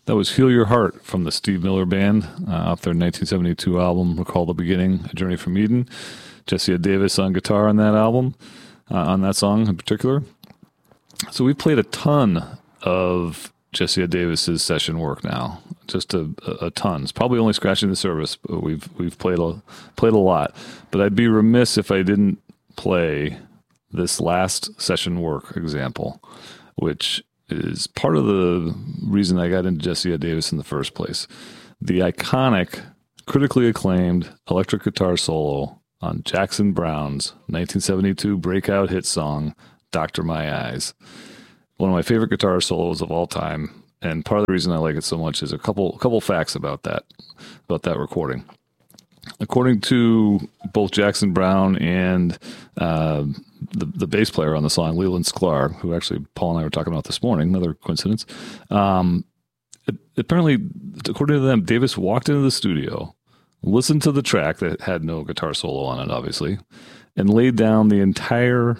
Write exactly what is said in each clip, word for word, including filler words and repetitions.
That was Heal Your Heart from the Steve Miller Band uh, off their nineteen seventy-two album, Recall the Beginning, A Journey from Eden. Jesse Davis on guitar on that album, uh, on that song in particular. So we've played a ton of Jesse Davis's session work now, just a, a, a ton. It's probably only scratching the surface, but we've we've played a played a lot. But I'd be remiss if I didn't play this last session work example, which is part of the reason I got into Jesse Davis in the first place. The iconic, critically acclaimed electric guitar solo on Jackson Browne's nineteen seventy-two breakout hit song, Doctor My Eyes. One of my favorite guitar solos of all time, and part of the reason I like it so much is a couple couple facts about that, about that recording. According to both Jackson Browne and uh, the the bass player on the song, Leland Sklar, who actually Paul and I were talking about this morning, another coincidence. Um, it, apparently, according to them, Davis walked into the studio, listened to the track that had no guitar solo on it, obviously, and laid down the entire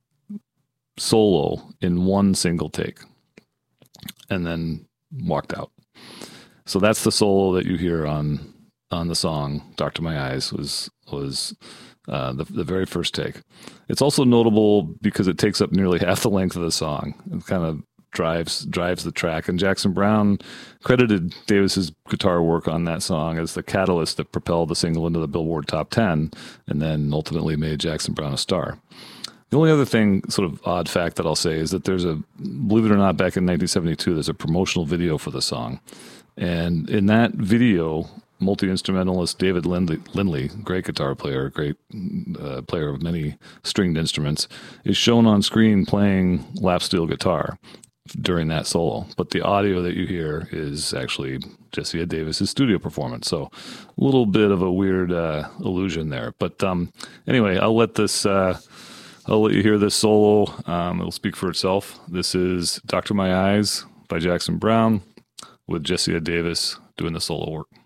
solo in one single take, and then walked out. So that's the solo that you hear on on the song Doctor My Eyes was was uh, the the very first take. It's also notable because it takes up nearly half the length of the song. It kind of drives drives the track. And Jackson Browne credited Davis's guitar work on that song as the catalyst that propelled the single into the Billboard Top ten, and then ultimately made Jackson Browne a star. The only other thing, sort of odd fact that I'll say, is that there's a, believe it or not, back in nineteen seventy-two, there's a promotional video for the song. And in that video, multi-instrumentalist David Lindley, Lindley, great guitar player, great uh, player of many stringed instruments, is shown on screen playing lap steel guitar during that solo. But the audio that you hear is actually Jesse Davis's studio performance. So a little bit of a weird uh, illusion there. But um, anyway, I'll let this... Uh, I'll let you hear this solo. Um, it'll speak for itself. This is Doctor My Eyes by Jackson Browne with Jesse Davis doing the solo work.